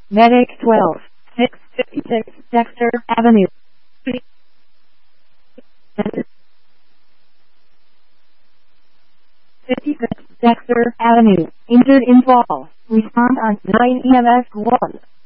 Medic 12, 656 Dexter Avenue. 56 Dexter Avenue. Injured in fall. Respond on 9 EMS 1.